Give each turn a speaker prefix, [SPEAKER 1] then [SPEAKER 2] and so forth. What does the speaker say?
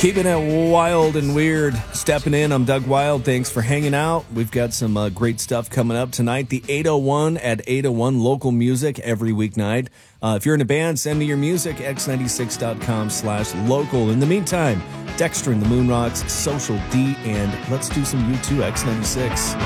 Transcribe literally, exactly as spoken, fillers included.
[SPEAKER 1] Keeping it wild and weird. Stepping in, I'm Doug Wild. Thanks for hanging out. We've got some uh, great stuff coming up tonight. The eight oh one at eight oh one local music every weeknight. Uh, if you're in a band, send me your music, x ninety-six dot com slash local. In the meantime, Dexter and the Moonrocks, Social D, and let's do some U two X ninety-six.